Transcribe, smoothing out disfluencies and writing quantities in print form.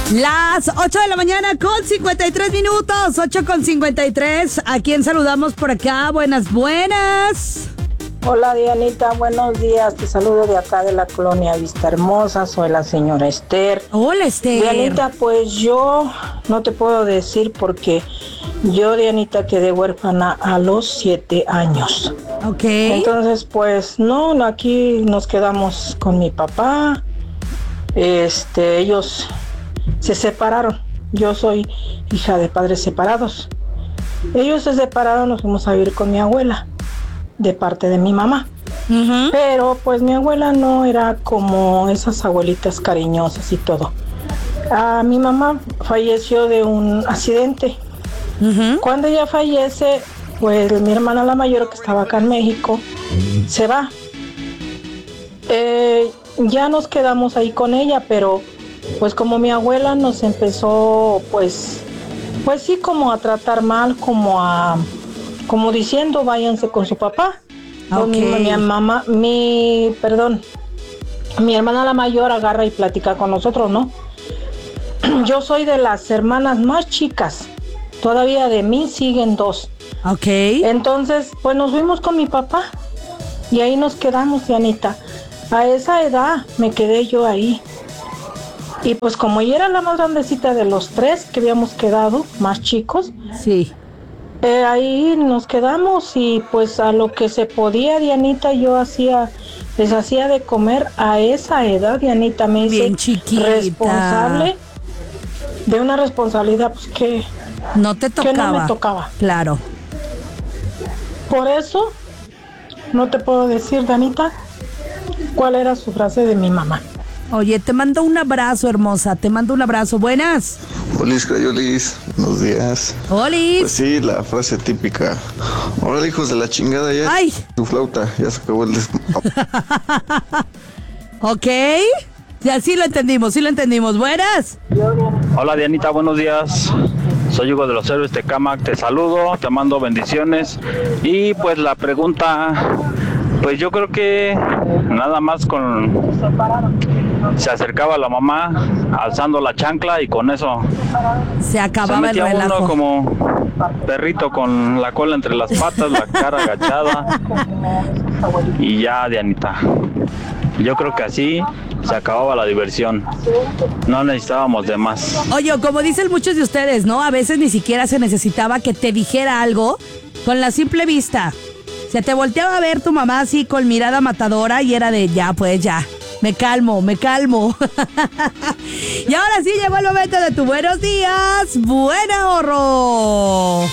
Las 8 de la mañana con 53 minutos, 8 con 53. ¿A quién saludamos por acá? Buenas. Hola Dianita, buenos días. Te saludo de acá de la colonia Vista Hermosa. Soy la señora Esther. Hola, Esther. Dianita, pues yo no te puedo decir porque yo, Dianita, quedé huérfana a los 7 años. Ok. Entonces, pues no, aquí nos quedamos con mi papá. Ellos se separaron. Yo soy hija de padres separados. Ellos se separaron, nos fuimos a vivir con mi abuela, de parte de mi mamá. Uh-huh. Pero pues mi abuela no era como esas abuelitas cariñosas y todo. Mi mamá falleció de un accidente. Uh-huh. Cuando ella fallece, pues mi hermana la mayor, que estaba acá en México, se va. Ya nos quedamos ahí con ella, pero pues como mi abuela nos empezó pues sí, como a tratar mal, como diciendo váyanse con su papá. Okay. Mi hermana la mayor agarra y platica con nosotros, ¿no? Yo soy de las hermanas más chicas, todavía de mí siguen 2. Ok. Entonces pues nos fuimos con mi papá y ahí nos quedamos, Dianita. A esa edad me quedé yo ahí. Y pues como ella era la más grandecita de los 3 que habíamos quedado, más chicos, Sí. ahí nos quedamos y pues a lo que se podía, Dianita, yo les hacía de comer. A esa edad, Dianita, me hice Bien chiquita. responsable de una responsabilidad pues que No te tocaba. que no me tocaba. Claro. Por eso no te puedo decir, Dianita, cuál era su frase de mi mamá. Oye, te mando un abrazo, hermosa. Te mando un abrazo. Buenas. Olis, Crayolis, buenos días. Olis. Pues sí, la frase típica. Órale, hijos de la chingada, ya. Ay. Tu flauta, ya se acabó el Ok. Ya sí lo entendimos. Buenas. Hola Dianita, buenos días. Soy Hugo de los Héroes Tecámac, te saludo, te mando bendiciones. Y pues la pregunta, pues yo creo que nada más se acercaba la mamá alzando la chancla y con eso Se acababa el se metía relajo. uno como perrito con la cola entre las patas, la cara agachada y ya, Dianita. Yo creo que así se acababa la diversión. No necesitábamos de más. Oye, como dicen muchos de ustedes, ¿no? A veces ni siquiera se necesitaba que te dijera algo con la simple vista. Se te volteaba a ver tu mamá así con mirada matadora y era de ya, pues ya. Me calmo. Y ahora sí llegó el momento de tu buenos días, buen ahorro.